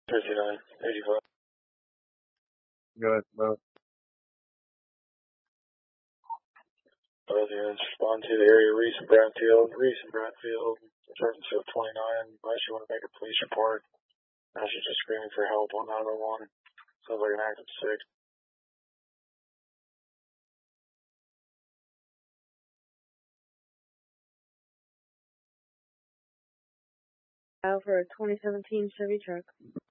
5985. Go ahead, both. Both units respond to the area, Reese and Bradfield. Sergeant Seal 29. Unless you want to make a police report. Now she's just screaming for help on 911. Sounds like an active 6. For a 2017 Chevy truck.